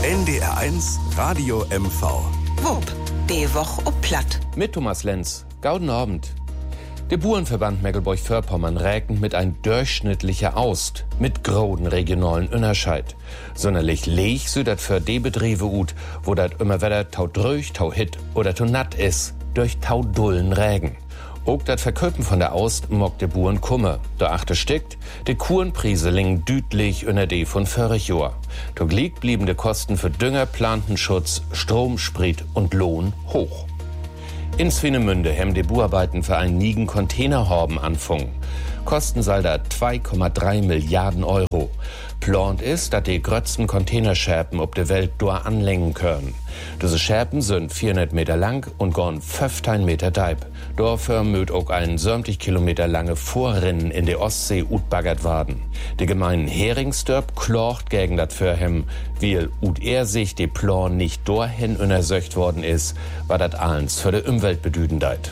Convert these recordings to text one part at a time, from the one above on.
NDR1 Radio MV. Wupp, die Woche ob Platt. Mit Thomas Lenz. Gauden Abend. Der Bauernverband Mecklenburg-Vorpommern räknet mit ein durchschnittlicher Aust, mit großen regionalen Unterscheid. Sonderlich leg so dat für die Betriebe ut, wo dat immer wieder tau dröch, tau hit oder tau natt is, durch tau dullen Regen. Auch das Verköpen von der Aust mag der Buren kummer. Der achte stickt, die Kurenprise liegen düdlich unter die von vorig Jahr. Doch liegt blieben die Kosten für Dünger, Plantenschutz, Strom, Sprit und Lohn hoch. In Swinemünde haben die Buarbeiten für einen nigen Containerhorben anfangen. Kosten soll da 2,3 Milliarden Euro. Plant ist, dass die grötzten Containerscherpen ob der Welt dort anlängen können. Diese Scherpen sind 400 Meter lang und gehen 15 Meter deib. Dafür mögt auch ein 70 Kilometer lange Vorrinnen in der Ostsee utbaggert werden. Die Gemeinde Heringsdörp klocht gegen das Förhem, weil sich die Plan nicht dorthin untersöcht worden ist, war das eins für die Umwelt bedüdendeit.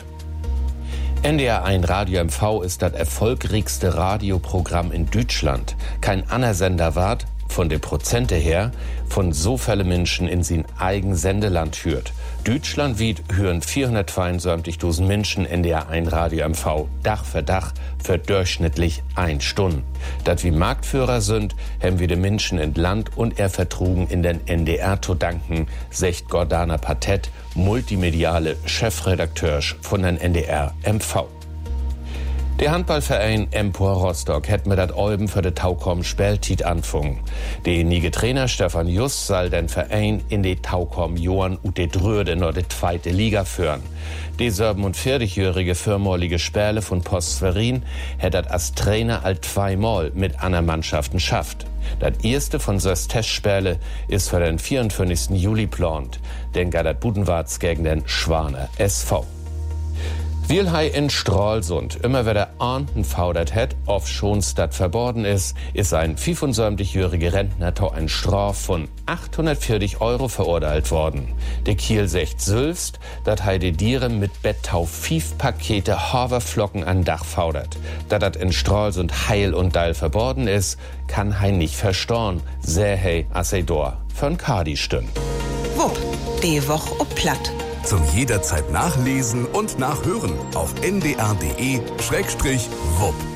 NDR1 Radio MV ist das erfolgreichste Radioprogramm in Deutschland. Kein anderer Sender ward, von den Prozente her, von so viele Menschen in sein eigen Sendeland hört. Deutschlandweit hören 472.000 Menschen NDR1 Radio MV Dach für Dach für durchschnittlich 1 Stunde. Dat wie Marktführer sind, haben wir den Menschen in Land und vertrugen in den NDR zu danken, sagt Gordana Patet, multimediale Chefredakteur von den NDR MV. Der Handballverein Empor Rostock hat mit dat Olben für de Taukom Spieltit anfangen. Der nie Trainer Stefan Just soll den Verein in die Taukom Johann und de Dröde noch de zweite Liga führen. Die 47-jährige firmalige Sperle von Postverin hat dat als Trainer all 2-mal mit anderen Mannschaften schafft. Das erste von 6 Testspiele ist für den 24. Juli plant, denn dat Budenwarts gegen den Schwaner SV. Weil in Stralsund immer wieder Ahnden faudert hat, auf Schonstadt verborgen ist ein 75-jähriger Rentner zu einer Strafe von 840 Euro verurteilt worden. Der Kiel sagt selbst, dass die Diere mit Bettau 5 Pakete Haferflocken an Dach faudert. Da das in Stralsund heil und deil verborgen ist, kann nicht verstorn, sähe Assedor von Kadi stün. Wupp, die Woche ob Platt. Zum jederzeit nachlesen und nachhören auf ndr.de/wupp.